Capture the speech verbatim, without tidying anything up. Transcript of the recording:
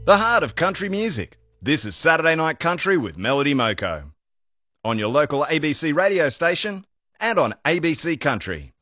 The heart of country music. This is Saturday Night Country with Melody Moko. On your local A B C radio station and on A B C Country.